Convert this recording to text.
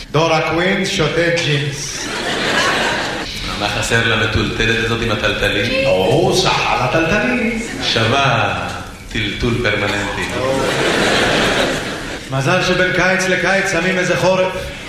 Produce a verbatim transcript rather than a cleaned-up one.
דורה קווין שותה ג'ינס. מה חסר למטולטלת הזאת עם הטלטלים? או, שעה על הטלטלים. שווה טלטול פרמננטי. מזל שבין קיץ לקיץ שמים איזה חורף.